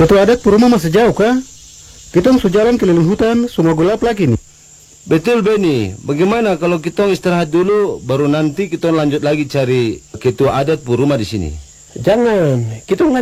Ketua adat Puruma masih jauh kah? Kita harus jalan keliling hutan, semua gelap lagi nih. Betul Benny, bagaimana kalau kita istirahat dulu, baru nanti kita lanjut lagi cari ketua adat Puruma di sini? Jangan, kita